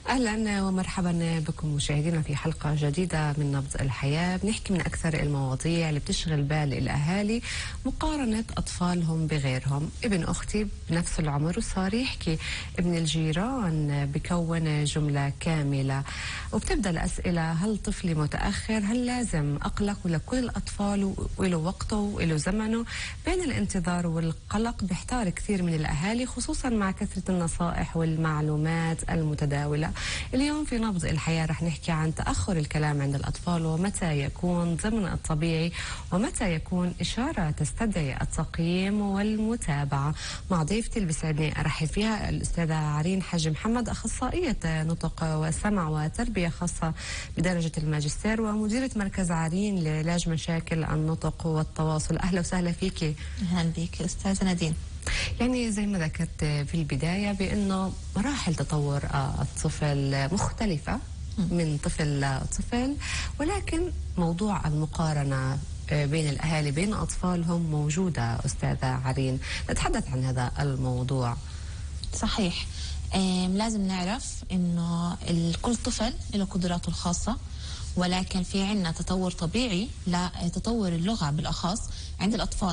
أهلا ومرحبا بكم مشاهدينا في حلقة جديدة من نبض الحياة. بنحكي من أكثر المواضيع اللي بتشغل بال الأهالي، مقارنة أطفالهم بغيرهم. ابن أختي بنفس العمر وصار يحكي ابن الجيران بكون جملة كاملة، وبتبدأ الأسئلة: هل طفلي متأخر؟ هل لازم أقلق؟ ولا كل الأطفال وله وقته وله زمنه؟ بين الانتظار والقلق بيحتار كثير من الأهالي، خصوصا مع كثرة النصائح والمعلومات المتداولة. اليوم في نبض الحياة رح نحكي عن تأخر الكلام عند الأطفال، ومتى يكون ضمن الطبيعي ومتى يكون إشارة تستدعي التقييم والمتابعة. مع ضيفتي اللي بيسعدني أرحب فيها الأستاذة عرين حج محمد، أخصائية نطق وسمع وتربية خاصة بدرجة الماجستير ومديرة مركز عرين لعلاج مشاكل النطق والتواصل. أهلا وسهلا فيكي. أهلا بك أستاذة نادين. يعني زي ما ذكرت في البداية بأنه مراحل تطور الطفل مختلفة من طفل لطفل، ولكن موضوع المقارنة بين الأهالي بين أطفالهم موجودة. أستاذة عرين، نتحدث عن هذا الموضوع. صحيح. لازم نعرف إنه كل طفل له قدراته الخاصة، ولكن في عنا تطور طبيعي لتطور اللغة بالأخص عند الأطفال.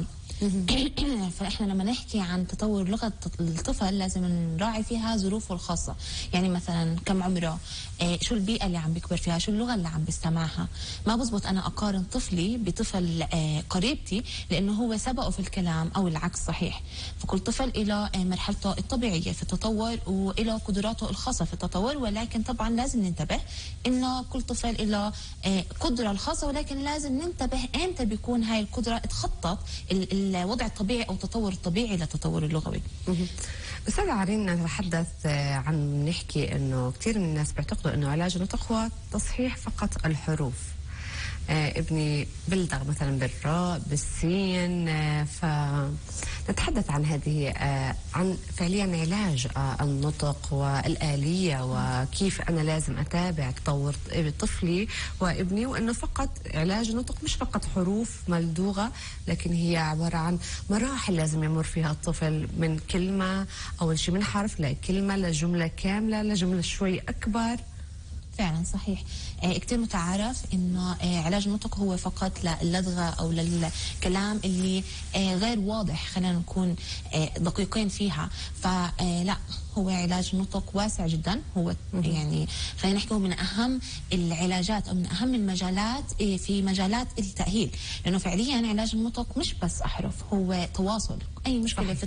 فإحنا لما نحكي عن تطور لغة الطفل لازم نراعي فيها ظروفه الخاصة. يعني مثلا كم عمره، شو البيئة اللي عم بيكبر فيها، شو اللغة اللي عم بيستمعها. ما بزبط أنا أقارن طفلي بطفل قريبتي لأنه هو سبقه في الكلام أو العكس صحيح. فكل طفل له مرحلته الطبيعية في التطور وله قدراته الخاصة في التطور، ولكن طبعا لازم ننتبه إنه كل طفل له قدرة الخاصة، ولكن لازم ننتبه إمتى بيكون هاي القدرة اتخطت الوضع الطبيعي أو التطور الطبيعي للتطور اللغوي. أستاذة عرين، نتحدث عن نحكي إنه كثير من الناس بيعتقدوا إنه علاج النطق هو تصحيح فقط الحروف. ابني بلدغ مثلا بالراء بالسين، فنتحدث عن هذه عن فعليا علاج النطق والآلية، وكيف أنا لازم أتابع تطور طفلي وابني، وأنه فقط علاج النطق مش فقط حروف ملدوغة، لكن هي عبارة عن مراحل لازم يمر فيها الطفل من كلمة أول شيء من حرف لكلمة لجملة كاملة لجملة شوي أكبر. فعلا صحيح. كتير متعارف انه علاج النطق هو فقط للدغة او للكلام اللي غير واضح، خلينا نكون دقيقين فيها. فلا، هو علاج النطق واسع جدا. هو يعني خلينا نحكي هو من اهم العلاجات او من اهم المجالات في مجالات التأهيل، لانه فعليا علاج النطق مش بس احرف، هو تواصل. اي مشكله في